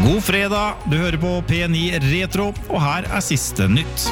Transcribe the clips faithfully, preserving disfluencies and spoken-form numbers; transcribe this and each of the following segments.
God fredag, du hører på P ni Retro, og her er siste nytt.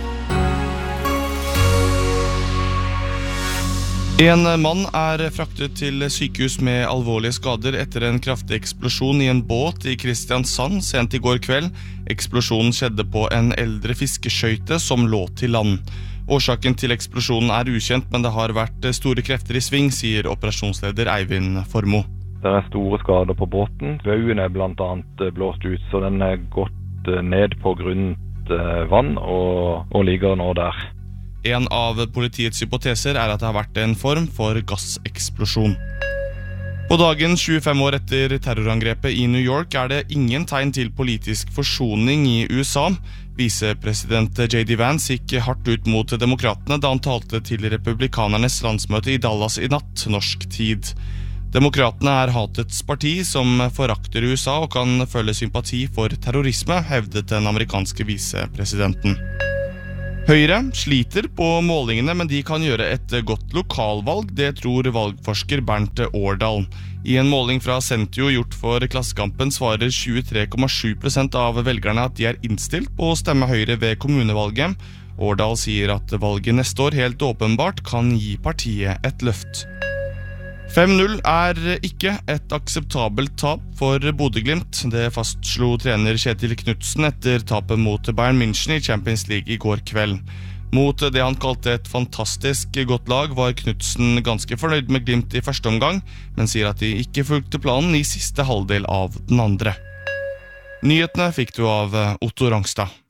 En mann er fraktet til sykehus med alvorlige skader etter en kraftig eksplosjon i en båt i Kristiansand sent i går kveld. Eksplosjonen skjedde på en eldre fiskeskøyte som lå til land. Årsaken til eksplosjonen er ukjent, men det har vært store krefter i sving, sier operasjonsleder Eivind Formo. Det er store skader på båten. Bøyen er blant annet blåst ut, så den er gått ned på grunt vann og, og ligger nå der. En av politiets hypoteser er at det har vært en form for gasseksplosjon. På dagen tjuefem år etter terrorangrepet i New York er det ingen tegn til politisk forsoning i U S A. Visepresident J D Vance gikk hardt ut mot demokratene da han talte til republikanernes landsmøte i Dallas i natt, norsk tid. Demokratene er hatets parti som forakter U S A og kan føle sympati for terrorisme, hevdet den amerikanske visepresidenten. Høyre sliter på målingene, men de kan gjøre et godt lokalvalg, det tror valgforsker Bernt Årdal. I en måling fra Sentio gjort for Klassekampen svarer tjuetre komma sju prosent av velgerne at de er innstilt på å stemme Høyre ved kommunevalget. Årdal sier at valget neste år helt åpenbart kan gi partiet et løft. fem null er ikke et akseptabelt tap for Bodø/Glimt. Det fastslo trener Kjetil Knutsen etter tapet mot Bayern München i Champions League i går kveld. Mot det han kalte et fantastisk godt lag var Knutsen ganske fornøyd med Glimt i første omgang, men sier at de ikke fulgte planen i siste halvdel av den andre. Nyhetene fikk du av Otto Rangstad.